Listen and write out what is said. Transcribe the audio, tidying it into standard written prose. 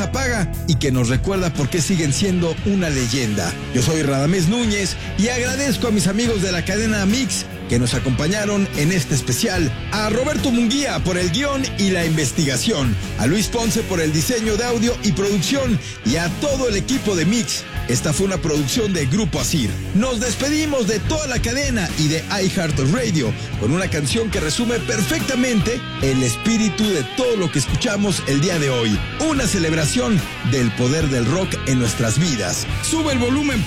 apaga y que nos recuerda por qué siguen siendo una leyenda. Yo soy Radamés Núñez y agradezco a mis amigos de la cadena Mix que nos acompañaron en este especial, a Roberto Munguía por el guión y la investigación, a Luis Ponce por el diseño de audio y producción y a todo el equipo de Mix. Esta fue una producción de Grupo Asir. Nos despedimos de toda la cadena y de iHeartRadio con una canción que resume perfectamente el espíritu de todo lo que escuchamos el día de hoy. Una celebración del poder del rock en nuestras vidas. Sube el volumen.